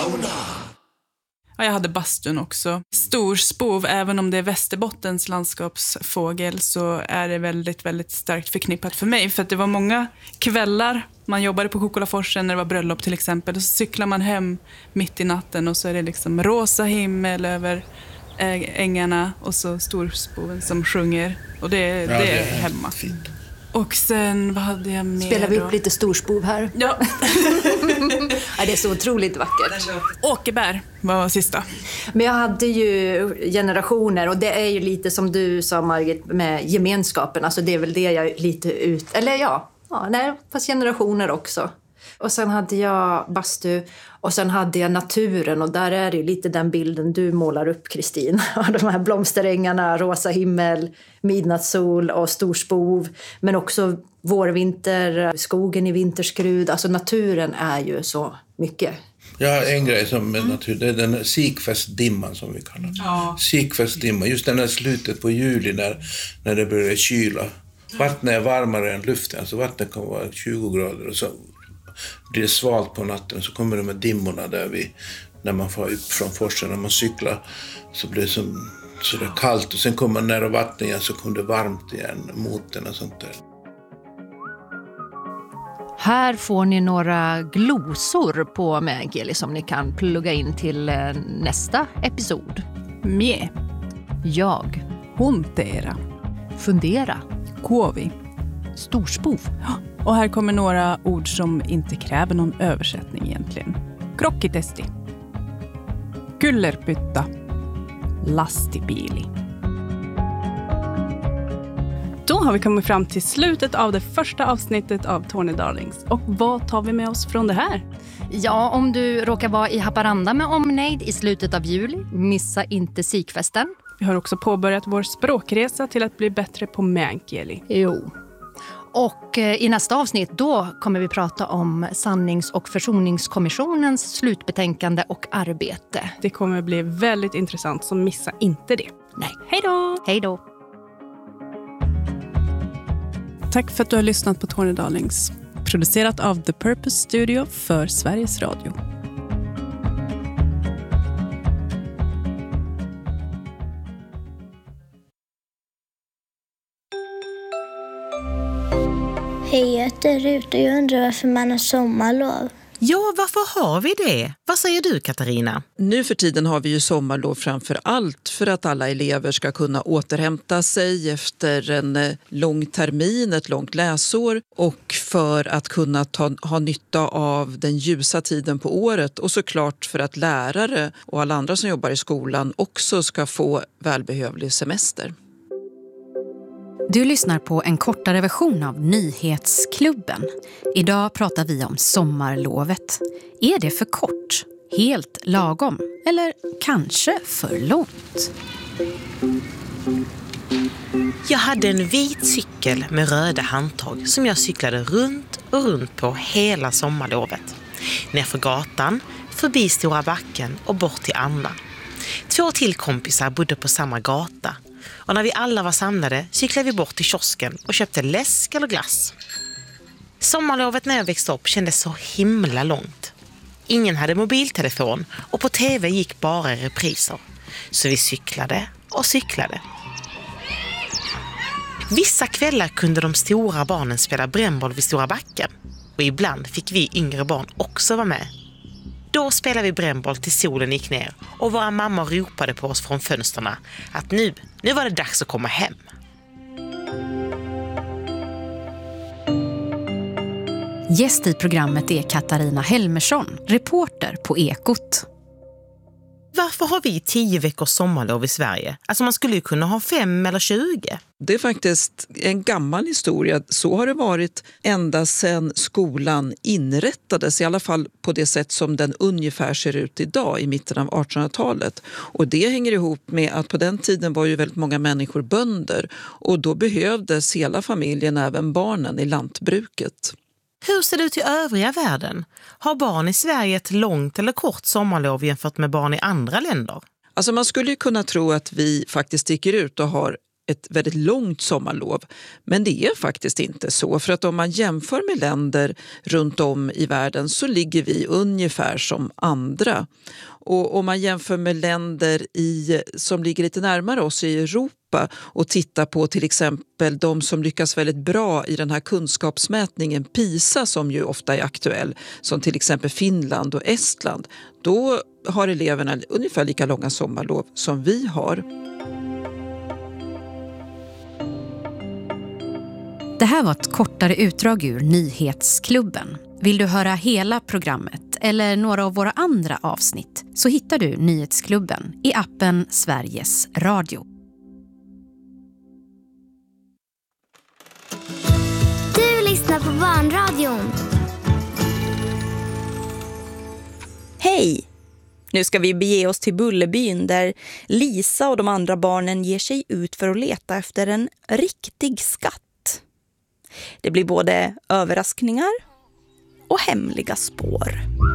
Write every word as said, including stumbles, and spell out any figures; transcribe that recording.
Sauna! Ja, jag hade bastun också. Storspov, även om det är Västerbottens landskapsfågel, så är det väldigt, väldigt starkt förknippat för mig. För att det var många kvällar, man jobbade på Kokolaforsen när det var bröllop till exempel. Och så cyklar man hem mitt i natten och så är det liksom rosa himmel över ängarna och så storspoven som sjunger. Och det, ja, det, det är hemma. Fint. Och sen, vad hade jag med? Spelar vi upp då? lite storspov här? Ja. Ja, det är så otroligt vackert. Åkerbär var sista. Men jag hade ju generationer, och det är ju lite som du sa, Margit, med gemenskapen. Alltså det är väl det jag lite ut... Eller ja, ja nej, fast generationer också. Och sen hade jag bastu och sen hade jag naturen, och där är det ju lite den bilden du målar upp, Kristin. De här blomsterängarna, rosa himmel, midnattssol och storspov, men också vårvinter, skogen i vinterskrud. Alltså naturen är ju så mycket. Ja, en grej som är natur, det är den här Sikfestdimman som vi kallar det. Ja. Sikfestdimman, just den här slutet på juli när, när det börjar kyla. Vattnet är varmare än luften, alltså vattnet kan vara tjugo grader och så blir det svalt på natten, så kommer de här dimmorna där vi, när man får upp från forsen, när man cyklar så blir det som, så det kallt, och sen kommer man nära vattnet igen så kommer det varmt igen mot den och sånt där. Här får ni några glosor på Meänkieli som ni kan plugga in till nästa episod. Mie. Jag. Huntera. Fundera. Kuovi. Storspov. Och här kommer några ord som inte kräver någon översättning egentligen. Krokkitesti. Kullerpytta. Lastibili. Då har vi kommit fram till slutet av det första avsnittet av Tornedalings. Och vad tar vi med oss från det här? Ja, om du råkar vara i Haparanda med omnejd i slutet av juli, missa inte Sikfesten. Vi har också påbörjat vår språkresa till att bli bättre på Meänkieli. Jo. Och i nästa avsnitt då kommer vi prata om Sannings- och försoningskommissionens slutbetänkande och arbete. Det kommer bli väldigt intressant, så missa inte det. Nej. Hej då! Hej då! Tack för att du har lyssnat på Tornedalings. Producerat av The Purpose Studio för Sveriges Radio. Hej, jag heter Rut och jag undrar varför man har sommarlov. Ja, varför har vi det? Vad säger du, Katarina? Nu för tiden har vi ju sommarlov framför allt för att alla elever ska kunna återhämta sig efter en lång termin, ett långt läsår, och för att kunna ta, ha nytta av den ljusa tiden på året, och såklart för att lärare och alla andra som jobbar i skolan också ska få välbehövlig semester. Du lyssnar på en kortare version av Nyhetsklubben. Idag pratar vi om sommarlovet. Är det för kort? Helt lagom? Eller kanske för långt? Jag hade en vit cykel med röda handtag som jag cyklade runt och runt på hela sommarlovet. Nerför gatan, förbi Stora backen och bort till Anna. Två till kompisar bodde på samma gata. Och när vi alla var samlade cyklade vi bort till kiosken och köpte läsk eller glass. Sommarlovet när jag växte upp kändes så himla långt. Ingen hade mobiltelefon och på tv gick bara repriser. Så vi cyklade och cyklade. Vissa kvällar kunde de stora barnen spela brännboll vid Stora backen. Och ibland fick vi yngre barn också vara med. Då spelade vi brännboll till solen gick ner och våra mammor ropade på oss från fönsterna att nu, nu var det dags att komma hem. Gäst i programmet är Katarina Helmersson, reporter på Ekot. Varför har vi tio veckors sommarlov i Sverige? Alltså man skulle ju kunna ha fem eller tjugo. Det är faktiskt en gammal historia. Så har det varit ända sedan skolan inrättades, i alla fall på det sätt som den ungefär ser ut idag i mitten av artonhundratalet. Och det hänger ihop med att på den tiden var ju väldigt många människor bönder, och då behövdes hela familjen, även barnen, i lantbruket. Hur ser det ut i övriga världen? Har barn i Sverige ett långt eller kort sommarlov jämfört med barn i andra länder? Alltså man skulle ju kunna tro att vi faktiskt sticker ut och har ett väldigt långt sommarlov. Men det är faktiskt inte så. För att om man jämför med länder runt om i världen så ligger vi ungefär som andra. Och om man jämför med länder i, som ligger lite närmare oss i Europa och tittar på till exempel de som lyckas väldigt bra i den här kunskapsmätningen PISA som ju ofta är aktuell, som till exempel Finland och Estland, då har eleverna ungefär lika långa sommarlov som vi har. Det här var ett kortare utdrag ur Nyhetsklubben. Vill du höra hela programmet eller några av våra andra avsnitt så hittar du Nyhetsklubben i appen Sveriges Radio. Du lyssnar på Barnradion. Hej! Nu ska vi bege oss till Bullerbyn där Lisa och de andra barnen ger sig ut för att leta efter en riktig skatt. Det blir både överraskningar och hemliga spår.